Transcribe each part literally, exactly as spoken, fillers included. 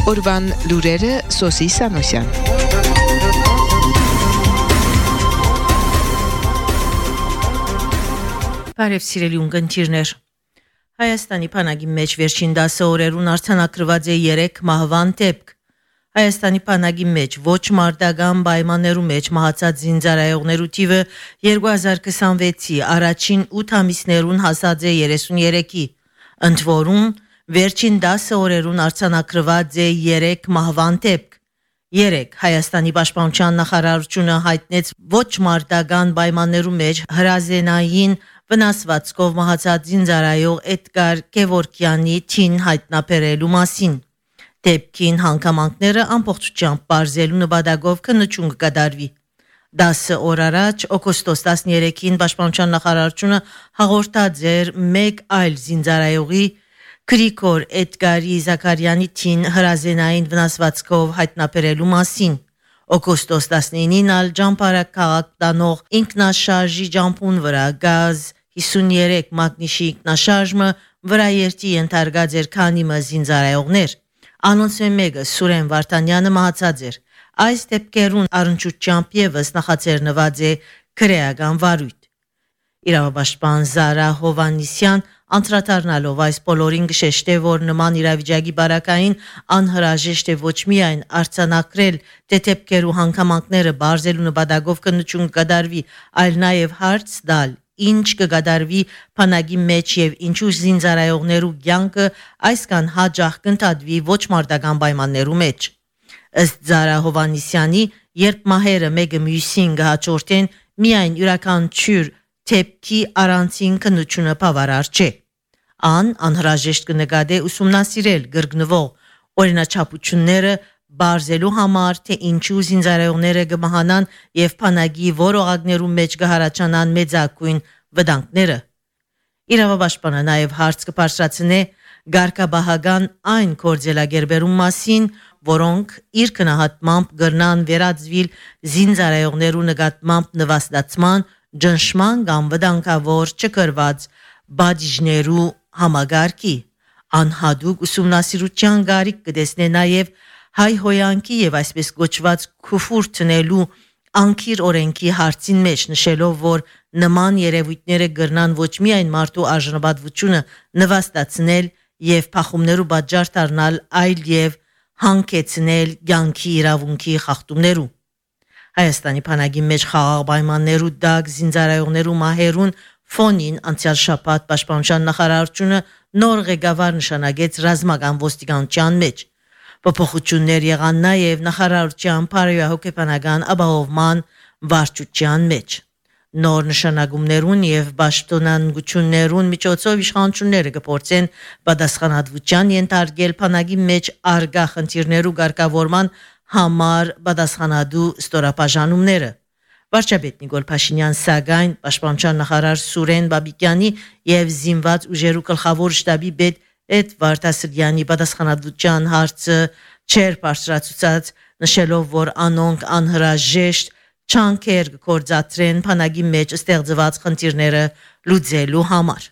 Օրվան լուրերը Սոսի Սանոսյան։ Բարև սիրելի ունկնդիրներ։ Հայաստանի բանակի մեջ վերջին դասը օրերուն արձանագրված է երեք մահվան դեպք։ Հայաստանի բանակի մեջ ոչ մարտական պայմաններու մեջ մահացած զինծառայողներու թիվը երկու հազար քսանվեցի առաջին ութ ամիսներուն հասած է երեսուներեքի, ընդ որում վերջին դասը օրերուն արձանագրված է երեք մահվան դեպք։ Երեք Հայաստանի պաշտպանության նախարարությունը հայտնեց ոչ մարտական պայմաններու մեջ հրազենային վնասվածքով մահացած զինծառայող Էդգար Գևորգյանի թին հայտնաբերելու մասին։ Դեպքին հանգամանքները ամբողջությամբ բարձելու նպատակով քննություն կկատարվի։ Դասը օր առաջ օգոստոս տասներեքին պաշտպանության նախարարությունը հաղորդած էր մեկ այլ զինծառայողի Գրիգոր Էդգարի Զաքարյանի թին հրազենային վնասվածքով հայտնաբերելու մասին։ Օգոստոս տասնինին ալ Ջամփարակ քաղաք տանող ինքնաշարժի ջամփուն վրա գազ հիսուներեք մագնիշի ինքնաշարժը վրա երթի ենթարկած էր քանի մը զինծառայողներ։ Անոնց մեկը Սուրեն Վարդանյանը մահացած էր։ Այս դեպքերուն առնչությամբ եւս նախաձեռնված է քրեական վարույթ։ Իրավապաշտպան Զարա Հովանիսյան անդրադառնալով այս բոլորին գշեշտե, որ նման իրավիճակի բարակային անհրաժեշտ է ոչ միայն արձանագրել դեպքերու հանգամանքները բարձելու նպատակով քննություն կդարվի, այլ նաև հարց տալ, ինչ կգադարվի բանակի մեջ եւ ինչու զինծառայողներու կյանքը այսքան հաջող կընդհատվի ոչ մարտական պայմաններու մեջ։ Ըստ Զարա Հովանիսյանի, երբ մահերը մեկը մյուսին կհաջորդեն, միայն յուրաքանչյուր դեպքի առանցին քննությունը բավարար չէ։ Ան անհրաժեշտ կնկատի ուսումնասիրել գրգնվող օրինաչափությունները բարձելու համար, թե ինչու զինծառայողները կմահանան եւ բանակի որողակներու մեջ կհարաճանան մեծակույն վտանգները։ Իրավապաշտպանը նաեւ հարց կբարձրացնե գարկաբահական այն կորձելագերբերում մասին, որոնք իր կնահատմամբ գրնան վերածվիլ զինծառայողներու նկատմամբ նվաստացման, ջնշման կամ վտանգավոր չկրված բաժներու համագարկի։ Անհադուկ ուսումնասիրության գարիք կտեսնե նաև հայ հոյանքի եւ այսպես կոչված քուֆուր տնելու անկիր օրենքի հարցին մեջ, նշելով, որ նման երևույթները գրնան ոչ միայն մարդու արժանապատվությունը նվաստացնել եւ փախումներու պատճառ դառնալ, այլ եւ հանգեցնել կյանքի իրավունքի խախտումներու։ Հայաստանի բանակի մեջ խաղաղ պայմաններու դակ զինծառայողներու մահերուն ֆոնին անցյալ շաբաթ պաշտպանության նախարարությունը նոր ղեկավար նշանակեց ռազմական ոստիկանության մեջ։ Փոփոխություններ եղան նաև նախարարության բարոյահոգեբանական ապահովման վարչության մեջ։ Նոր նշանակումներուն եւ պաշտոնանկություններուն միջոցով իշխանությունները կփորձեն պատասխանատվության ենթարկել բանակի մեջ արգա խնդիրներու ղեկավարման համար պատասխանատու ստորաբաժանումները։ Վարչապետ Նիկոլ Փաշինյան սակայն պաշտպանության նախարար Սուրեն Բաբիկյանի եւ զինված ուժերու գլխավոր շտաբի պետ Էդվարդ Ասրյանի պատասխանատվության հարցը չեր բարձրացուցած, նշելով, որ անոնք անհրաժեշտ չանքեր կործադրեն բանակի մեջ ստեղծված խնդիրները լուծելու համար։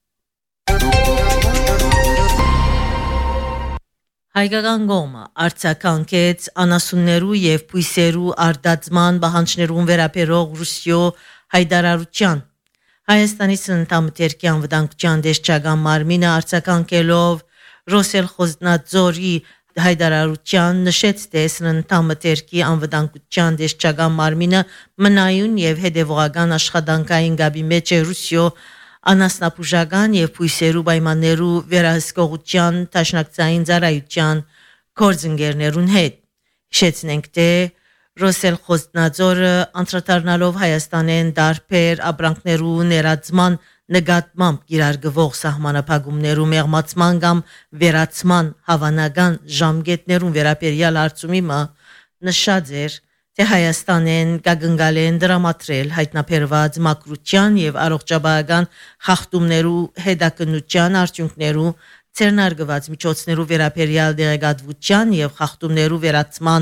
Հայկական կողմը արձագանքեց անասուններու եւ բույսերու արտադրման պահանջներուն վերաբերող Ռուսիո հայտարարության։ Հայաստանի Սննդամթերքի անվտանգության դեսչական մարմինը արձագանքելով Ռոսելխոզնաձորի հայտարարության նշեց, թե Սննդամթերքի անվտանգության դեսչական մարմինը մնայուն եւ հետեւողական աշխատանքային գաբի մեջ է Ռուսիո անասնապուժական եւ բույսերու պայմաններու վերահսկողության տաշնակցային ծառայության կորձընկերներուն հետ։ Հիշեցնենք, թե Ռոսելխոզնաձորը անդրադառնալով Հայաստանեն դարբեր ապրանքներու ներածման նկատմամբ գիրարգվող սահմանափակումներու մեղմացման կամ վերացման հավանական ժամկետներուն վերաբերյալ հարցումի մը նշած էր, թե Հայաստանեն կգնգալեն դրամատրել հայտնաբերված մակրության եւ առողջապահական խախտումներու հետաքննության արդյունքներու ցերնարգված միջոցներու վերաբերյալ դեղեկատվության եւ խախտումներու վերացման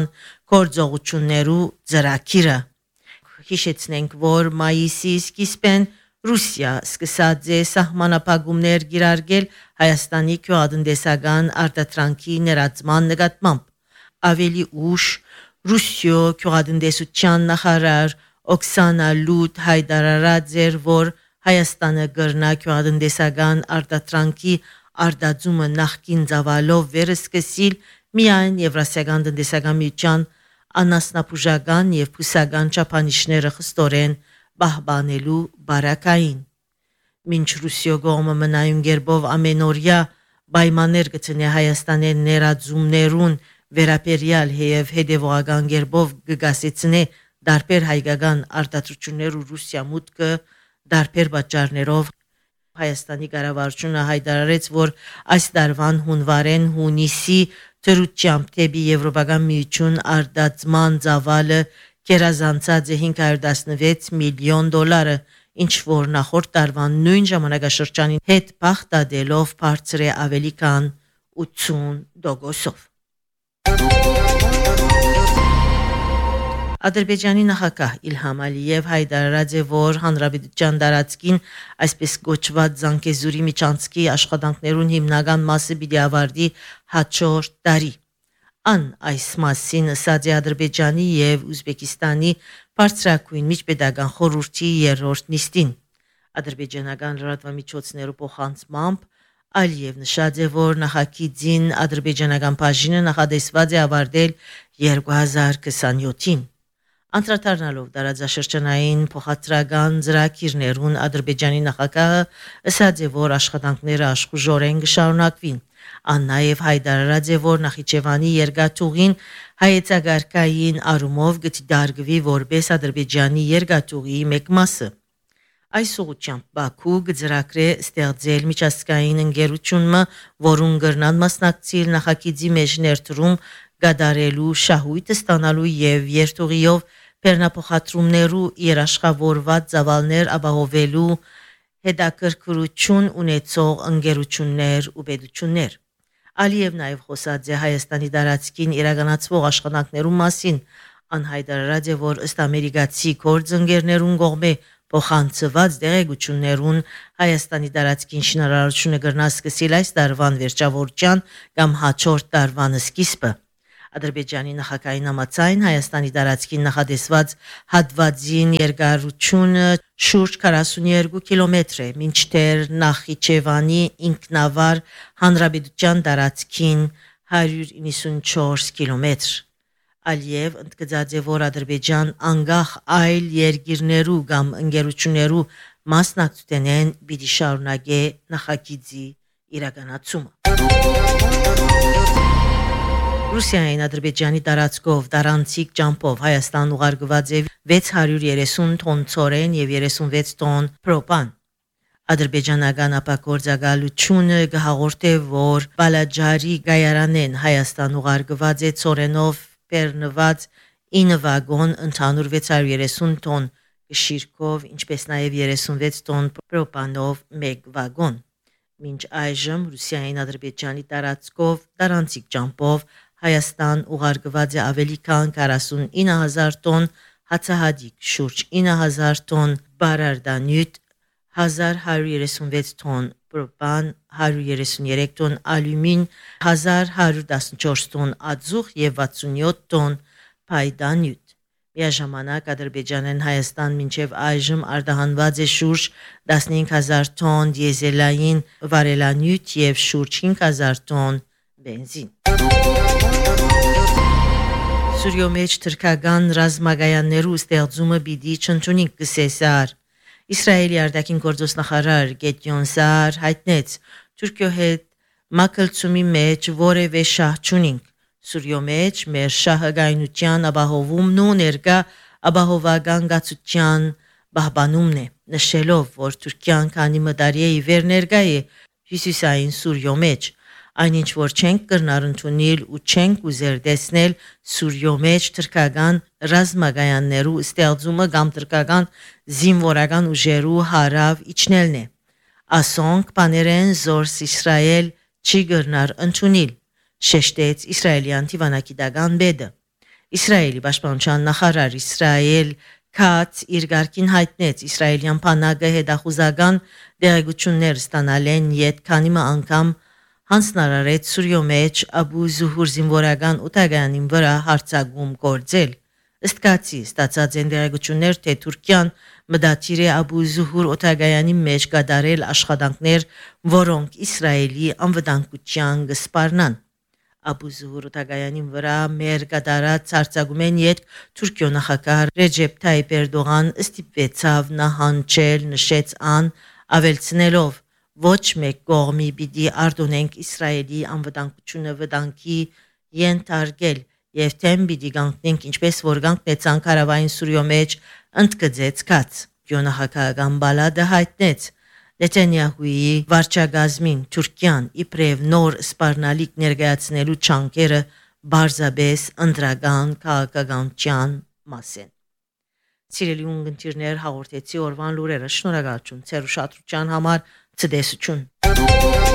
գործողություններու ծրագիրը։ Հիշեցնենք, որ մայիսի սկիզբեն Ռուսիա սկսած է սահմանափակումներ գիրարգել Հայաստանի գյուղատնտեսական արտադրանքի ներածման նկատմամբ։ Ավելի ուշ Ռուսիո գյուղատնտեսության նախարար Օքսանա Լուտ հայտարարած էր, որ Հայաստանը կրնա գյուղատնտեսական արտադրանքի արտադրումը նախկին ծավալով վերսկսիլ միայն Եվրասիական տնտեսական միության անասնապուժական եւ փուսական չափանիշները խստորեն պահպանելու բարակային։ Մինչ Ռուսիո կողմը մնայուն գերբով ամենօրյա պայմաններ գտնի Հայաստանի ներածումներուն վերապերյալ եւ հետեւողական գերբով կգասեցնե դարբեր հայկական արտադրություններ ու Ռուսիա մուտքը դարբեր պատճառներով Հայաստանի կառավարությունը հայտարարեց, որ այս տարվան հունվարեն հունիսի թրուճամբ դեպի Եվրոպական միություն արտադրման ծավալը գերազանցած է հինգ հարյուր տասնվեց միլիոն դոլարը, ինչ որ նախորդ տարվան նույն ժամանակաշրջանին հետ բախտադելով բարձր է ավելի քան ութսուն տոկոսով։ Ադրբեջանի նախագահ Իլհամ Ալիև հայտարարած է, որ հանրապետության տարածքին այսպես կոչված Զանգեզուրի միջանցքի աշխատանքներուն հիմնական մասը պիտի ավարտի հաջորդ տարի։ Ան այս մասին ասաց է Ադրբեջանի եւ Ուզբեկիստանի բարձրակույն միջպետական խորհրդի երրորդ նիստին։ Ադրբեջանական լրատվամիջոցներու փոխանցմամբ Ալիև նշած է, որ նախագիծին ադրբեջանական բաժինը նախադեсված է ավարտել երկու հազար քսանյոթին։ Անդրադառնալով տարածաշրջանային փոխադրական ծրագիրներուն Ադրբեջանի նախագահը ասաց է, որ աշխատանքները աշխուժորեն կշարունակվին։ Ան նաև հայտարարած է, որ Նախիջևանի երկաթուղին հայեցակարգային առումով կդարգվի որպես Ադրբեջանի երկաթուղիի մեկ մասը։ Այս ուղղությամբ Բաքու կձեռագրե ստեղծել միջազգային ընկերությունը, որուն կրնան մասնակցել նախագիծի մեջ ներդրում կատարելու շահույթը ստանալու եւ երթուղիով բեռնափոխադրումներու երաշխավորված ծավալներ ապահովելու հետաքրքրություն ունեցող ընկերություններ ու պետություններ։ Ալիև նաև խոսած է Հայաստանի տարածքին իրականացվող աշխատանքներու մասին, անհայտարարած է, որ ըստ ամերիկացի գործընկերներուն կողմէ փոխանցված դեղեցություններուն Հայաստանի տարածքին շինարարությունը կրնա սկսել այս տարվան վերջավորության կամ հաջորդ տարվան սկիզբը։ Ադրբեջանի նախագահի համաձայն Հայաստանի տարածքին նախադեсված հատվածին երկարությունը շուրջ քառասունյոթ կիլոմետր է, մինչդեռ Նախիջևանի ինքնավար հանրապետության տարածքին հարյուր իննսունչորս կիլոմետր։ Ալիև ընդգծած է, որ Ադրբեջան անգախ այլ երկիրներու կամ ընկերություններու մասնակցութենեն պիտի շարունակե նախագիծի իրականացումը։ Ռուսիային Ադրբեջանի տարածքով տարանցիկ ճամփով Հայաստան ուղարկված է վեց հարյուր երեսուն տոն ցորեն եւ երեսունվեց տոն պրոպան։ Ադրբեջանական ապագործակալությունը կհաղորդե, որ Բալաջարի գայարանեն Հայաստան ուղարկված է ցորենով բեռնված ինը վագոն ընդհանուր վեց հարյուր երեսուն տոն շիրկով, ինչպես նաեւ երեսունվեց տոն պրոպանով մեկ վագոն։ Մինչ այժմ Ռուսիային Ադրբեջանի տարածքով տարանցիկ ճամփով Հայաստան ուղարկված է ավելի քան քառասունինը հազար տոն հացահատիկ, շուրջ ինը հազար տոն բարարդանյութ, հազար հարյուր երեսունվեց տոն պրոպան, հարյուր երեսունյոթ տոն ալյումին, հազար հարյուր տասնչորս տոն ածուխ եւ վաթսունյոթ տոն փայդանյութ։ Միաժամանակ Ադրբեջանն Հայաստան մինչև այժմ արտահանված է շուրջ տասնհինգ հազար տոն դիեզելային վարելանյութ եւ շուրջ հինգ հազար տոն բենզին։ Սուրիո մեջ թրքական ռազմագայաններու ստեղծումը պիտի չընդունի կսեսար։ Իսրայելի արտաքին գործոս նախարար Գեդեոն Սար հայտնեց Թուրքիո հետ մակլցումի մեջ որևէ շահ չունենք։ Սուրիո մեջ մեր շահագայնության ապահովումն ու ներկա ապահովական գացության պահպանումն է, նշելով, որ Թուրքիան քանի մտարի է վեր ներկա է հյուսիսային Սուրիո մեջ, այնինչ որ չենք կրնար ընդունել ու չենք ուզեր տեսնել Սուրիո մեջ թրքական ռազմագայաններու ստեղծումը կամ թրքական զինվորական ուժերու հարավ իջնելն է։ Ասոնք բաներեն զորս Իսրայել չի կրնար ընդունել, շեշտեց իսրայելյան դիվանագիտական բեդը։ Իսրայելի պաշտպանության նախարար Իսրայել Քաց իր գարկին հայտնեց իսրայելյան բանակը հետախուզական դեղեցություններ ստանալ են յետ քանի անգամ հանձնարարեց Սուրիո մեջ Աբու Զուհուր զինվորական ուտագանին վրա հարձակում գործել ըստ կացի ստացած են դեղեցություններ թե Թուրքիան մտադիր է Աբու Զուհուր ուտագայանի մեջ կատարել աշխատանքներ որոնք Իսրայելի անվտանգության կսպառնան Աբու Զուհուր ուտագայանին վրա մեր կատարած հարձակումեն յետ Թուրքիո նախագահ Ռեջեփ Թայիփ Էրդողան ստիպեցավ նահանջել նշեց ան ավելցնելով ոչ մեկ կողմի պիտի արտոնենք Իսրայելի անվտանգությունը վտանգի ենթարկել եւ թեմ պիտի գանքնենք ինչպես որ գանքնեցան Կարավային Սուրիո մեջ ընդգծեց կաց Գյոնահակական բալադը հայտնեց Նեթանյահուի վարչագազմին Թուրքիան իբրև նոր սպառնալիք ներկայացնելու չանկերը բարձաբես ընդրական քաղաքականության մասեն Սիրելի ունգընտիրներ հաղորդեցի օրվան լուրերը շնորհակալություն ցեր ուշադրության համար ցտեսություն